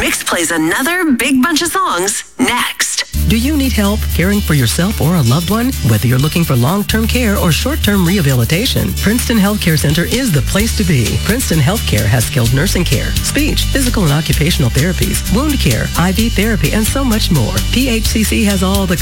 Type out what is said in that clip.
Mix plays another big bunch of songs next. Do you need help caring for yourself or a loved one? Whether you're looking for long-term care or short-term rehabilitation, Princeton Healthcare Center is the place to be. Princeton Healthcare has skilled nursing care, speech, physical and occupational therapies, wound care, IV therapy, and so much more. PHCC has all the